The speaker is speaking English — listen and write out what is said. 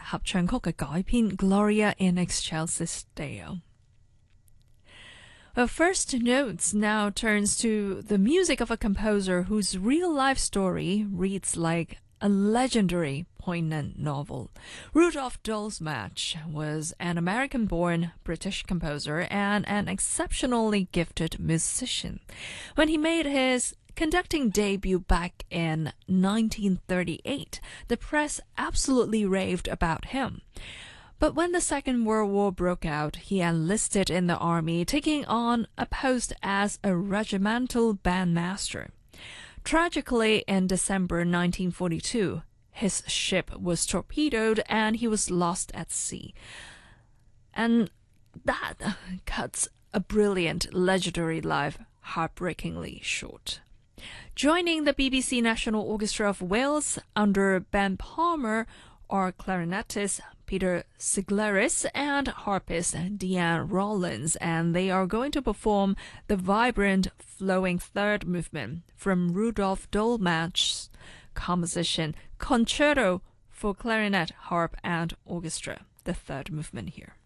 合唱曲嘅改編 Gloria in Excelsis Deo. Well, First Notes now turns to the music of a composer whose real-life story reads like a legendary poignant novel. Rudolph Dolmetsch was an American-born British composer and an exceptionally gifted musician. When he made his conducting debut back in 1938, the press absolutely raved about him. But when the Second World War broke out, he enlisted in the army, taking on a post as a regimental bandmaster. Tragically, in December 1942, his ship was torpedoed and he was lost at sea. And that cuts a brilliant, legendary life heartbreakingly short. Joining the BBC National Orchestra of Wales under Ben Palmer are clarinetist Peter Sigleris and harpist Deanne Rollins, and they are going to perform the vibrant, flowing third movement from Rudolph Dolmetsch's composition Concerto for Clarinet, Harp and Orchestra, the third movement here.